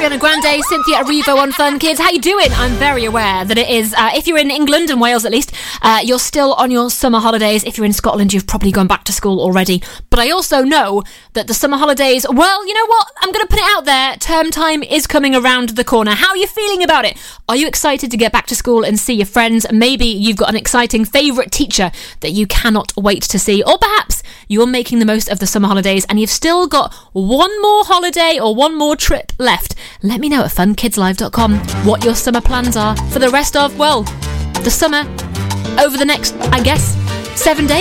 Ariana Grande, Cynthia Erivo on Fun Kids. How you doing? I'm very aware that it is, if you're in England and Wales at least, you're still on your summer holidays. If you're in Scotland, you've probably gone back to school already. But I also know that the summer holidays, well, you know what? I'm going to put it out there. Term time is coming around the corner. How are you feeling about it? Are you excited to get back to school and see your friends? Maybe you've got an exciting favourite teacher that you cannot wait to see. Or perhaps you're making the most of the summer holidays and you've still got one more holiday or one more trip left. Let me know at funkidslive.com what your summer plans are for the rest of, well, the summer over the next, I guess, 7 days.